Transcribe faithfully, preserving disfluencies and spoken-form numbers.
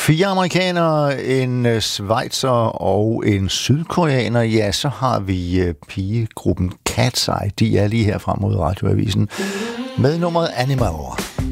Fire amerikanere, en schweizer og en sydkoreaner. Ja, så har vi pigegruppen Cat's Eye. De er lige her frem mod Radioavisen med nummeret Animal.